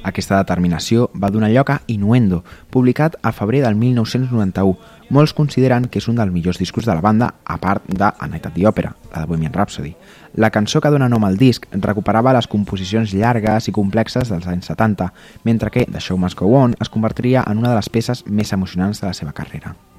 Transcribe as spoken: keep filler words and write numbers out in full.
Aquesta determinació va donar lloc a Innuendo, publicat a febrer del mil nou-cents noranta-u. Molts consideren que és un dels millors discos de la banda, a part de A Night at the Opera, la de Bohemian Rhapsody. La cançó que dona nom al disc recuperava les composicions llargues i complexes dels anys setanta, mentre que The Show Must Go On es convertiria en una de les peces més emocionants de la seva carrera.